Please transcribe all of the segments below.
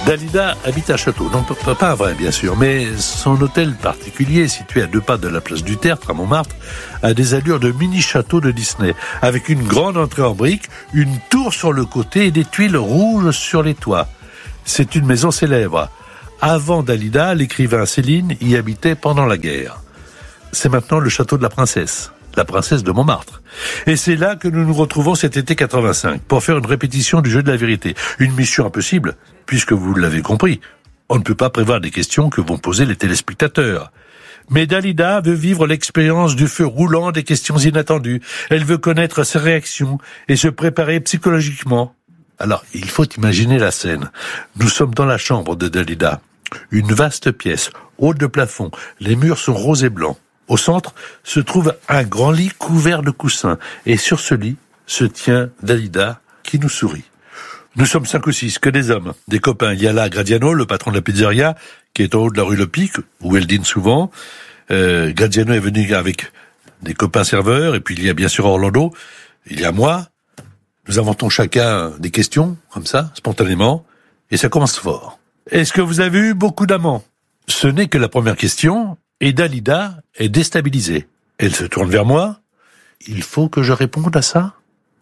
Dalida habite un château, non pas vrai bien sûr, mais son hôtel particulier, situé à 2 pas de la place du Tertre, à Montmartre, a des allures de mini-château de Disney, avec une grande entrée en briques, une tour sur le côté et des tuiles rouges sur les toits. C'est une maison célèbre. Avant Dalida, l'écrivain Céline y habitait pendant la guerre. C'est maintenant le château de la princesse de Montmartre. Et c'est là que nous nous retrouvons cet été 85 pour faire une répétition du jeu de la vérité. Une mission impossible, puisque vous l'avez compris, on ne peut pas prévoir des questions que vont poser les téléspectateurs. Mais Dalida veut vivre l'expérience du feu roulant des questions inattendues. Elle veut connaître ses réactions et se préparer psychologiquement. Alors, il faut imaginer la scène. Nous sommes dans la chambre de Dalida. Une vaste pièce, haute de plafond. Les murs sont roses et blancs. Au centre se trouve un grand lit couvert de coussins. Et sur ce lit se tient Dalida qui nous sourit. Nous sommes 5 ou 6, que des hommes, des copains. Il y a là Gradiano, le patron de la pizzeria, qui est en haut de la rue Le Pic, où elle dîne souvent. Gradiano est venu avec des copains serveurs. Et puis il y a bien sûr Orlando. Il y a moi. Nous inventons chacun des questions, comme ça, spontanément. Et ça commence fort. Est-ce que vous avez eu beaucoup d'amants ? Ce n'est que la première question. Et Dalida est déstabilisée. Elle se tourne vers moi. Il faut que je réponde à ça ?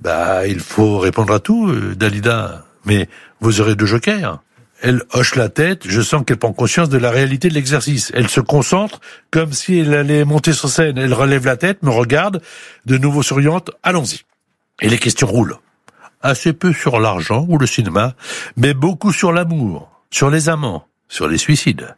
Il faut répondre à tout, Dalida. Mais vous aurez 2 jokers. Elle hoche la tête. Je sens qu'elle prend conscience de la réalité de l'exercice. Elle se concentre comme si elle allait monter sur scène. Elle relève la tête, me regarde, de nouveau souriante. Allons-y. Et les questions roulent. Assez peu sur l'argent ou le cinéma, mais beaucoup sur l'amour, sur les amants, sur les suicides.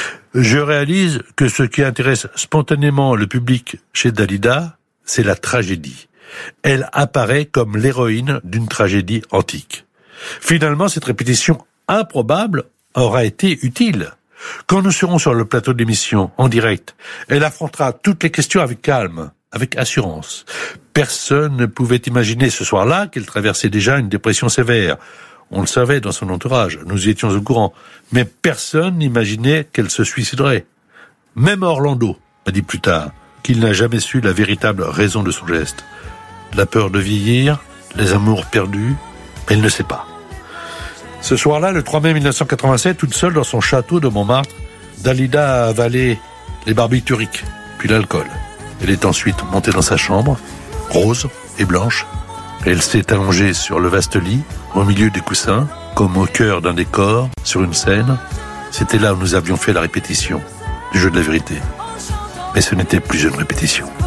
Je réalise que ce qui intéresse spontanément le public chez Dalida, c'est la tragédie. Elle apparaît comme l'héroïne d'une tragédie antique. Finalement, cette répétition improbable aura été utile. Quand nous serons sur le plateau d'émission, en direct, elle affrontera toutes les questions avec calme, avec assurance. Personne ne pouvait imaginer ce soir-là qu'elle traversait déjà une dépression sévère. On le savait dans son entourage, nous y étions au courant. Mais personne n'imaginait qu'elle se suiciderait. Même Orlando a dit plus tard qu'il n'a jamais su la véritable raison de son geste. La peur de vieillir, les amours perdus, elle ne sait pas. Ce soir-là, le 3 mai 1987, toute seule dans son château de Montmartre, Dalida a avalé les barbituriques, puis l'alcool. Elle est ensuite montée dans sa chambre, rose et blanche. Elle s'est allongée sur le vaste lit, au milieu des coussins, comme au cœur d'un décor, sur une scène. C'était là où nous avions fait la répétition du jeu de la vérité. Mais ce n'était plus une répétition.